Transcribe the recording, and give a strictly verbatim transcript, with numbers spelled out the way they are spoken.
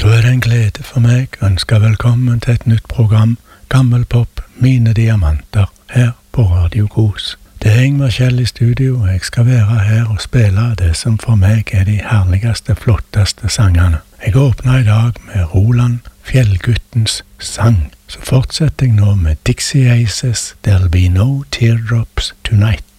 Da er det en glede for meg å ønske velkommen til et nytt program, Gammelpop, mine diamanter, her på Radio Kos. Det er Ingvar Kjell i studio, og jeg skal være her og spille det som for meg er de herligste, flotteste sangene. Jeg åpner i dag med Roland Fjellguttens sang. Så fortsetter jeg nå med Dixie Aces, There'll Be No Teardrops Tonight.